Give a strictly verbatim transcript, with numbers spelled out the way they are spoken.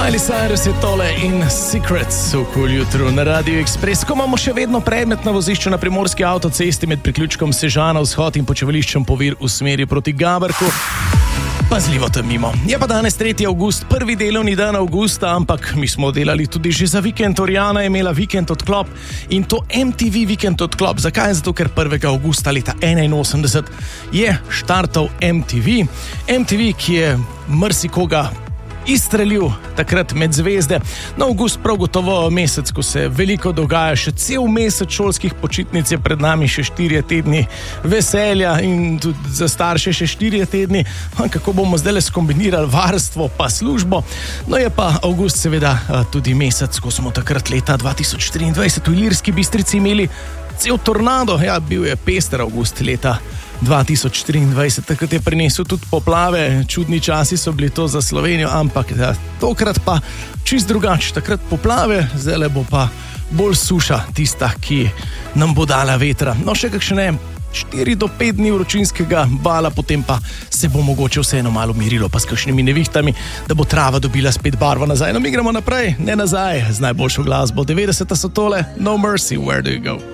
Miley Cyrus je tole in Secrets v Cool jutru na Radio Express. Ko imamo še vedno predmet na vozišču na primorski avtocesti med priključkom Sežana vzhod in počevališčem Povir v smeri proti Gaberku. Pazljivo tam mimo. Je pa danes tretji avgust, prvi delovni dan avgusta, ampak mi smo delali tudi že za vikend. Orjana je imela vikend odklop in to M T V vikend odklop. Zakaj? Zato, ker prvega avgusta leta enainosemdeset je štartal M T V. M T V, ki je marsikoga izstrelil takrat med zvezde. No, avgust prav gotovo mesec, ko se veliko dogaja, še cel mesec šolskih počitnic je pred nami, še štirje tedni veselja in tudi za starše še štirje tedni. Kako bomo zdaj le skombinirali varstvo pa službo? No, je pa avgust seveda tudi mesec, ko smo takrat leta dva tisoč triindvajset v Ilirski Bistrici imeli cel tornado. Ja, bil je pester avgust leta dva tisoč triindvajset, takrat je prinesel tudi poplave, čudni časi so bili to za Slovenijo, ampak ja, tokrat pa čist drugače, takrat poplave, zdaj bo pa bolj suša tista, ki nam bo dala vetra. No, še kakšne štiri do pet dni vročinskega vala, potem pa se bo mogoče vseeno malo mirilo, pa s kakšnimi nevihtami, da bo trava dobila spet barvo nazaj. No, mi gremo naprej, ne nazaj, z najboljšo glasbo. devetdeseta so tole, No Mercy, Where Do You Go?